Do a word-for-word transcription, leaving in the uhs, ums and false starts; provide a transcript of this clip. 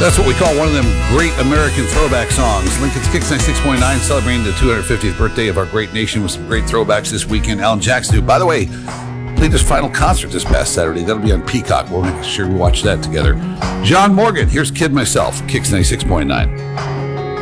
That's what we call one of them great American throwback songs. Lincoln's Kicks ninety-six point nine celebrating the two hundred fiftieth birthday of our great nation with some great throwbacks this weekend. Alan Jackson, who, by the way, played his final concert this past Saturday. That'll be on Peacock. We'll make sure we watch that together. John Morgan, here's Kid Myself, Kicks ninety-six point nine.